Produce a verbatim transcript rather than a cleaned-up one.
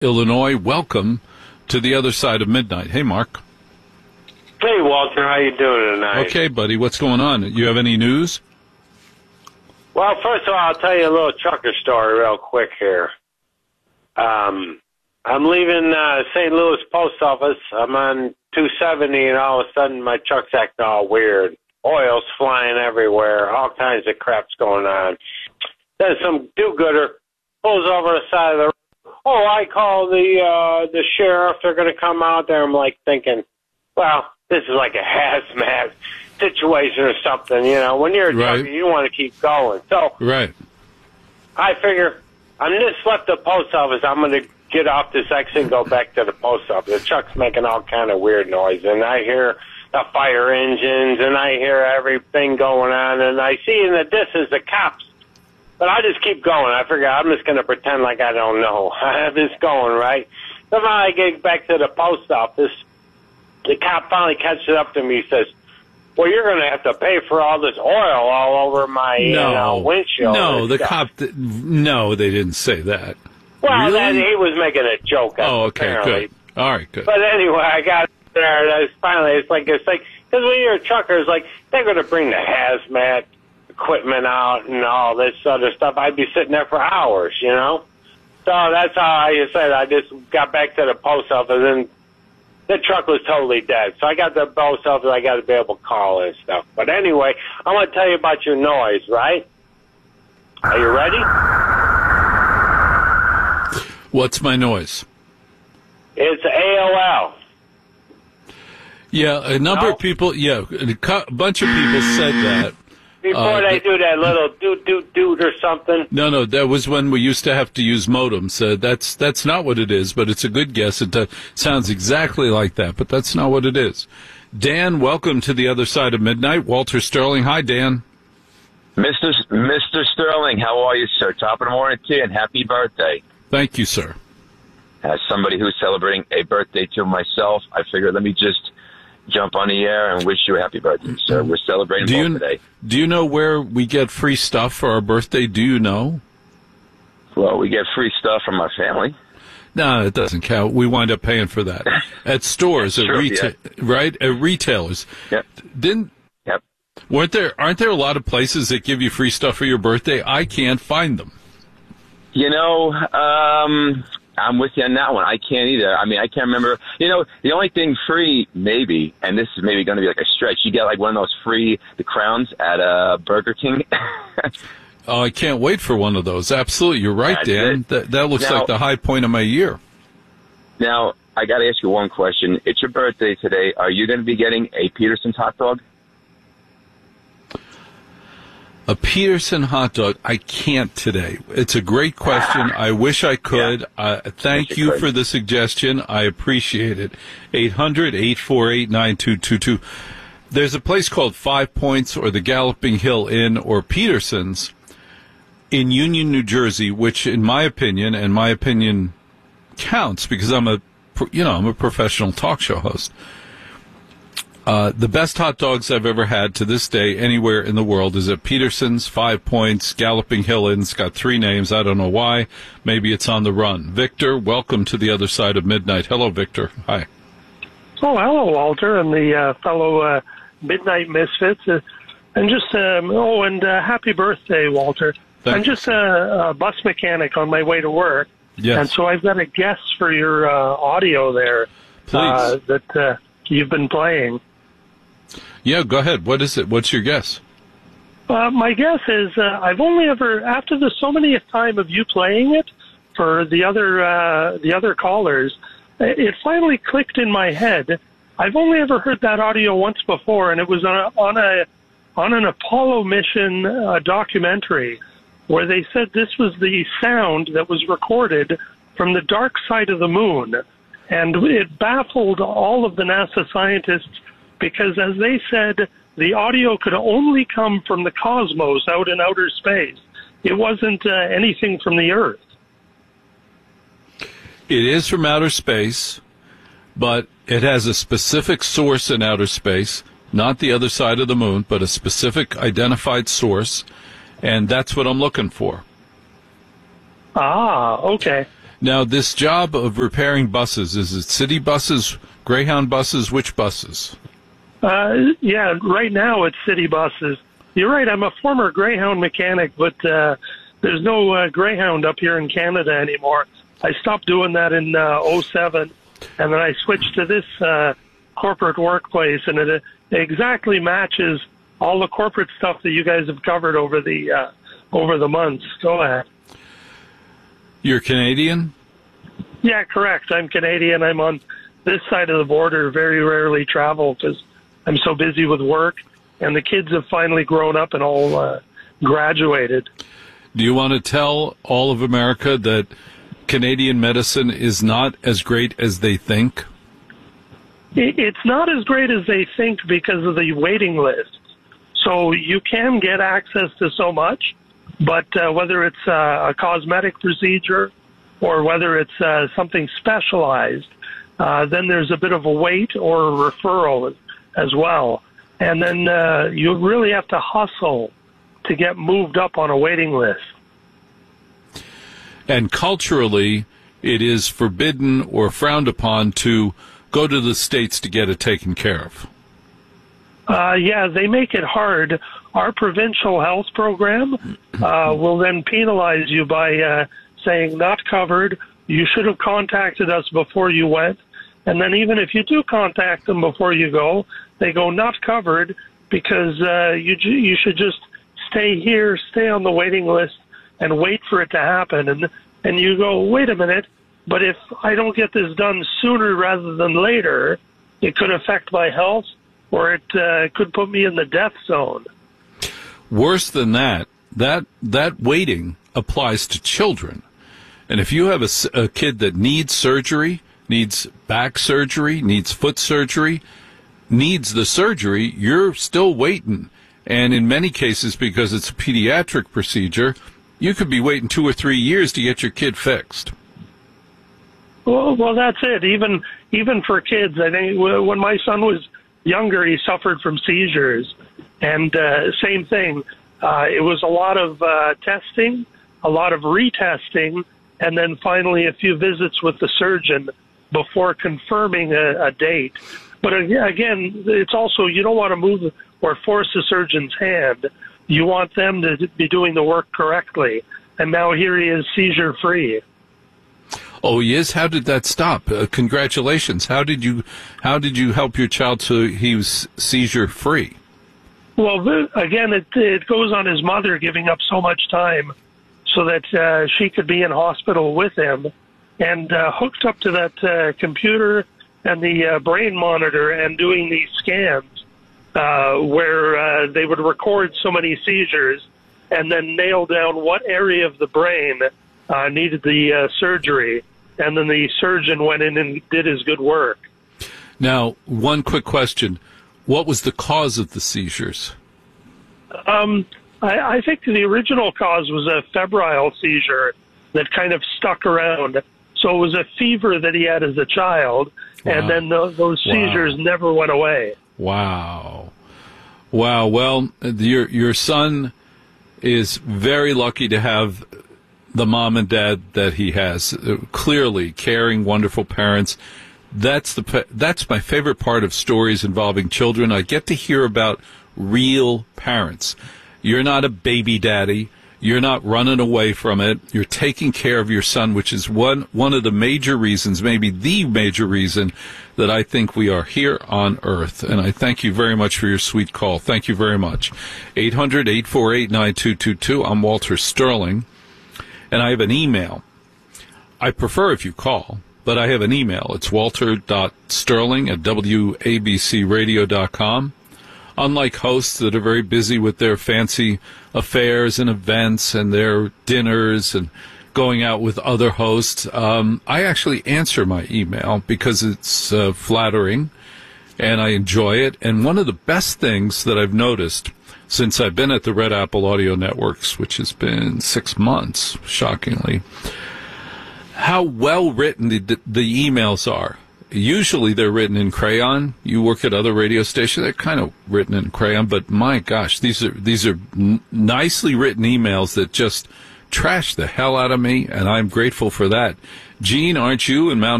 Illinois. Welcome to the other side of midnight. Hey, Mark. Hey, Walter. How you doing tonight? Okay, buddy. What's going on? You have any news? Well, first of all, I'll tell you a little trucker story real quick here. Um, I'm leaving uh, Saint Louis post office. I'm on two seventy, and all of a sudden my truck's acting all weird. Oil's flying everywhere. All kinds of crap's going on. Then some do-gooder pulls over the side of the road. Oh, I call the uh, the sheriff. They're going to come out there. I'm like thinking, well, this is like a hazmat situation or something. You know, when you're a Right. trucker, you want to keep going. So Right. I figure I'm just left the post office. I'm going to get off this exit and go back to the post office. The truck's making all kind of weird noise, and I hear the fire engines, and I hear everything going on, and I see in the distance the cops. But I just keep going. I figure I'm just going to pretend like I don't know. I have this going, right? So when I get back to the post office, the cop finally catches up to me. He says, well, you're going to have to pay for all this oil all over my No. you know, windshield. No, and the stuff. cop. Th- no, they didn't say that. Well, Really? then he was making a joke. Oh, okay, apparently. good. All right, good. But anyway, I got there, and I was finally, it's like, it's like, because when you're a trucker, it's like, they're going to bring the hazmat equipment out and all this other stuff. I'd be sitting there for hours, you know? So that's how I said, I just got back to the post office, and the truck was totally dead. So I got to the post office, I got to be able to call and stuff. But anyway, I want to tell you about your noise, right? Are you ready? What's my noise? It's A O L. Yeah, a number No. of people, yeah, a cu- bunch of people said that. Before Uh, they th- do that little doot, doot, doot or something. No, no, that was when we used to have to use modems. Uh, that's that's not what it is, but it's a good guess. It uh, sounds exactly like that, but that's not what it is. Dan, welcome to the other side of midnight. Walter Sterling. Hi, Dan. Mister S- Mister Sterling, how are you, sir? Top of the morning to you, and happy birthday. Thank you, sir. As somebody who's celebrating a birthday to myself, I figured let me just jump on the air and wish you a happy birthday, sir. We're celebrating Do both you today. do you know where we get free stuff for our birthday? Do you know? Well, we get free stuff from our family. No, it doesn't count. We wind up paying for that at stores, at True, retail, right? At retailers. Yep. Didn't Yep. weren't there? Aren't there a lot of places that give you free stuff for your birthday? I can't find them. You know, um, I'm with you on that one. I can't either. I mean, I can't remember. You know, the only thing free, maybe, and this is maybe going to be like a stretch, you get like one of those free, the crowns at uh, Burger King. Oh, I can't wait for one of those. Absolutely, you're right, That's Dan. it. That that looks Now- like the high point of my year. Now, I got to ask you one question. It's your birthday today. Are you going to be getting a Peterson's hot dog? A Peterson hot dog. I can't today. It's a great question. I wish I could. Uh, thank Wish you you could. for the suggestion. I appreciate it. eight hundred, eight four eight, nine two two two. There's a place called Five Points or the Galloping Hill Inn or Peterson's in Union, New Jersey, which in my opinion, and my opinion counts because I'm a, you know, I'm a professional talk show host. Uh, the best hot dogs I've ever had to this day anywhere in the world is at Peterson's, Five Points, Galloping Hill Inn. It's got three names. I don't know why. Maybe it's on the run. Victor, welcome to the other side of midnight. Hello, Victor. Hi. Oh, hello, Walter, and the uh, fellow uh, Midnight Misfits. Uh, and just, um, oh, and uh, happy birthday, Walter. Thank I'm just a, a bus mechanic on my way to work. Yes. And so I've got a guess for your uh, audio there uh, Please. that uh, you've been playing. Yeah, go ahead. What is it? What's your guess? Uh, my guess is uh, I've only ever, after the so many time of you playing it for the other uh, the other callers, it finally clicked in my head. I've only ever heard that audio once before, and it was on a on, a, on an Apollo mission uh, documentary where they said this was the sound that was recorded from the dark side of the moon, and it baffled all of the NASA scientists because, as they said, the audio could only come from the cosmos out in outer space. It wasn't uh, anything from the Earth. It is from outer space, but it has a specific source in outer space, not the other side of the moon, but a specific identified source, and that's what I'm looking for. Ah, okay. Now, this job of repairing buses, is it city buses, Greyhound buses, which buses? Uh, yeah, right now it's city buses. You're right, I'm a former Greyhound mechanic, but uh, there's no uh, Greyhound up here in Canada anymore. I stopped doing that in uh, oh seven, and then I switched to this uh, corporate workplace, and it, it exactly matches all the corporate stuff that you guys have covered over the uh, over the months. Go ahead. You're Canadian? Yeah, correct. I'm Canadian. I'm on this side of the border. Very rarely travel because I'm so busy with work, and the kids have finally grown up and all uh, graduated. Do you want to tell all of America that Canadian medicine is not as great as they think? It's not as great as they think because of the waiting list. So you can get access to so much, but uh, whether it's uh, a cosmetic procedure or whether it's uh, something specialized, uh, then there's a bit of a wait or a referral as well. And then uh, you really have to hustle to get moved up on a waiting list. And culturally, it is forbidden or frowned upon to go to the States to get it taken care of. Uh, yeah, they make it hard. Our provincial health program uh, will then penalize you by uh, saying not covered. You should have contacted us before you went. And then even if you do contact them before you go, they go not covered because uh, you you should just stay here, stay on the waiting list, and wait for it to happen. And and you go, wait a minute, but if I don't get this done sooner rather than later, it could affect my health, or it uh, could put me in the death zone. Worse than that, that that waiting applies to children. And if you have a, a kid that needs surgery, needs back surgery, needs foot surgery, needs the surgery, you're still waiting. And in many cases, because it's a pediatric procedure, you could be waiting two or three years to get your kid fixed. Well, well, that's it. Even even for kids, I think when my son was younger, he suffered from seizures, and uh, same thing. Uh, it was a lot of uh, testing, a lot of retesting, and then finally a few visits with the surgeon before confirming a, a date. But again, it's also, you don't want to move or force the surgeon's hand. You want them to be doing the work correctly. And now here he is seizure-free. Oh, he is? How did that stop? Uh, congratulations. How did you how did you help your child so he was seizure-free? Well, again, it, it goes on his mother giving up so much time so that uh, she could be in hospital with him, and uh, hooked up to that uh, computer and the uh, brain monitor and doing these scans uh, where uh, they would record so many seizures and then nail down what area of the brain uh, needed the uh, surgery. And then the surgeon went in and did his good work. Now, one quick question. What was the cause of the seizures? Um, I, I think the original cause was a febrile seizure that kind of stuck around. So it was a fever that he had as a child, wow. and then the, those seizures wow. never went away. Wow. Wow. Well, your your son is very lucky to have the mom and dad that he has. Uh, clearly, caring, wonderful parents. That's the that's my favorite part of stories involving children. I get to hear about real parents. You're not a baby daddy. You're not running away from it. You're taking care of your son, which is one one of the major reasons, maybe the major reason, that I think we are here on Earth. And I thank you very much for your sweet call. Thank you very much. eight hundred, eight four eight, nine two two two. I'm Walter Sterling, and I have an email. I prefer if you call, but I have an email. It's walter.sterling at w a b c radio dot com. Unlike hosts that are very busy with their fancy affairs and events and their dinners and going out with other hosts, um, I actually answer my email because it's uh, flattering and I enjoy it. And one of the best things that I've noticed since I've been at the Red Apple Audio Networks, which has been six months, shockingly, how well written the, the emails are. Usually they're written in crayon. You work at other radio stations, they're kind of written in crayon, but my gosh, these are these are n- nicely written emails that just trash the hell out of me, and I'm grateful for that. Gene, aren't you in Mount